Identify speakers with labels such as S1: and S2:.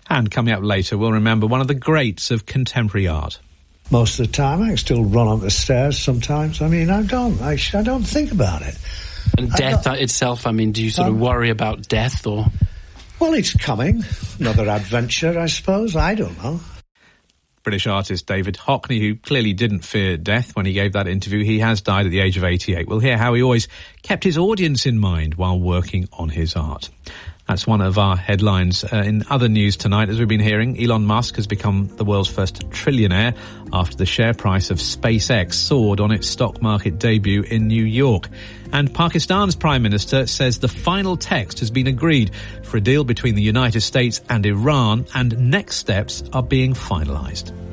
S1: And coming up later, we'll remember one of the greats of contemporary art.
S2: Most of the time, I can still run up the stairs sometimes. I mean, I don't think about it.
S3: And death itself, I mean, do you sort of worry about death, or...?
S2: Well, it's coming. Another adventure, I suppose. I don't know.
S1: British artist David Hockney, who clearly didn't fear death when he gave that interview. He has died at the age of 88. We'll hear how he always kept his audience in mind while working on his art. That's one of our headlines. In other news tonight, as we've been hearing, Elon Musk has become the world's first trillionaire after the share price of SpaceX soared on its stock market debut in New York. And Pakistan's Prime Minister says the final text has been agreed for a deal between the United States and Iran, and next steps are being finalised.